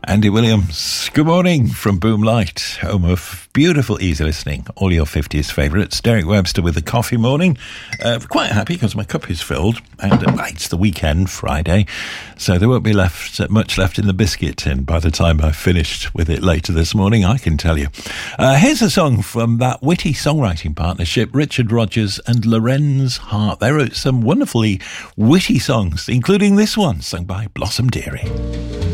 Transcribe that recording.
Andy Williams, good morning from Boomlight, home of beautiful easy listening, all your 50s favourites. Derek Webster with the coffee morning. Quite happy because my cup is filled, and it's the weekend, Friday, so there won't be much left in the biscuit tin by the time I've finished with it later this morning, I can tell you. Here's a song from that witty songwriting partnership, Richard Rodgers and Lorenz Hart. They wrote some wonderfully witty songs, including this one, sung by Blossom Dearie.